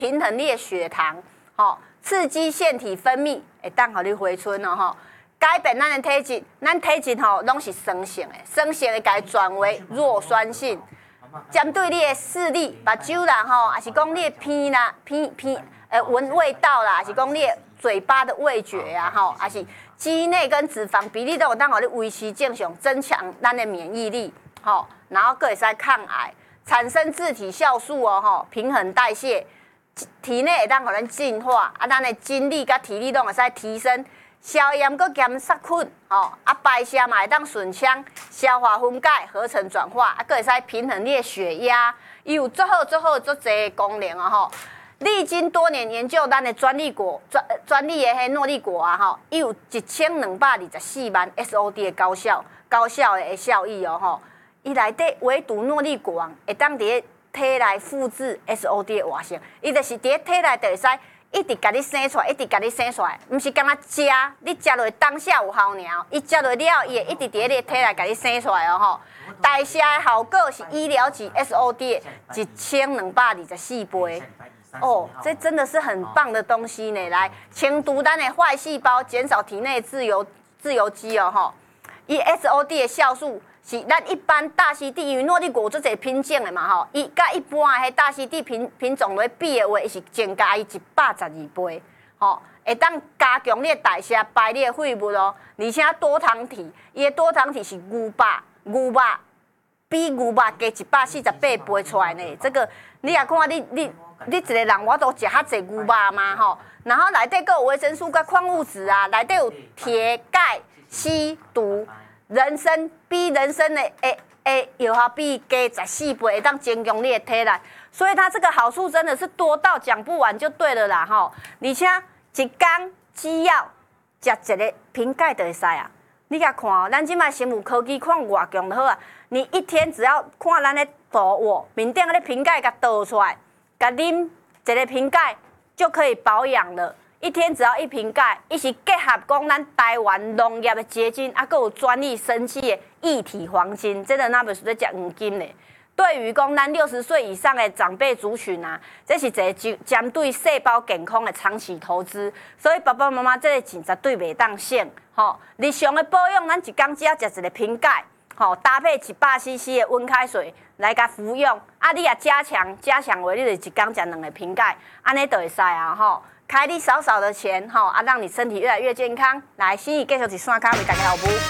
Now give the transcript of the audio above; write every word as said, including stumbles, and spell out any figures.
平衡你的血糖，吼，刺激腺体分泌，会当互你回春哦，吼。改变咱的体质，咱体质吼拢是酸性的，酸性的该转为弱酸性。针对你的视力、目睭啦吼，还是讲你的鼻啦、鼻鼻呃闻味道啦，还是讲你的嘴巴的味觉呀吼，还是肌内跟脂肪比例都有当互你维持正常，增强咱的免疫力，吼，然后佫会使抗癌，产生自体酵素哦吼，平衡代谢，体内会当互咱净化，啊，咱的精力甲体力都会使提升。消炎佮减杀菌，吼啊排泄嘛会当顺畅，消化分解、合成转化，啊，佮会使平衡你的血压，伊有足好足好足侪功能啊吼。历经多年研究，咱的专利果专专利的迄诺丽果啊吼，伊有一千两百二十四万 S O D 的高效高效的效益哦吼。伊内底唯独诺丽果啊，会当伫体内复制 S O D 的活性，伊就是伫体内就会使。一直甲你生出来，一直甲你生出来，毋是干那食，你食落当下有效尔，伊食落了，伊会一直伫你体内甲你生出来哦吼。代谢的效果是医疗级 S O D 一千两百二十四倍。哦，这真的是很棒的东西呢！来清除咱的坏细胞，减少体内自由自由基哦吼。伊 S O D 的酵素。是咱一般大溪地，因为诺丽果做侪品种的嘛吼，伊甲一般的迄大溪地品品种来比的话，伊是增加伊一百十二倍，吼，会当加强你的代谢，排你的废物哦。而且多糖体，伊的多糖体是牛肉，牛肉比牛肉加一百四十八倍出来呢。这个你也看你你你一个人我都食遐侪牛肉嘛吼，然后内底佫有维生素甲矿物质啊，内底有铁、钙、硒、氬。人参比人参的诶诶有效比加十四倍，会当增强你的体力，所以它这个好处真的是多到讲不完就对了啦吼。而且一天只要食一个瓶盖就会使啊。你甲看哦，咱即摆生物科技看偌强就好啊。你一天只要看咱的图画面顶个瓶盖甲倒出来，甲啉一个瓶盖就可以保养了。一天只要一瓶钙，伊是结合讲咱台湾农业的结晶，啊，佮有专利生产的一体黄金，这个那不是在讲黄金嘞。对于讲咱六十岁以上的长辈族群啊，这是一个针对细胞健康的长期投资，所以爸爸妈妈这个钱绝对袂当省。吼，日常的保养，咱一天只要食一个瓶钙，吼，搭配一百 C C 的温开水来甲服用，啊，你也加强加强为，你就一天食两个瓶钙，安尼就会使啊，吼。开你少少的钱，吼啊，让你身体越来越健康。来，心怡继续一线卡为大家服务。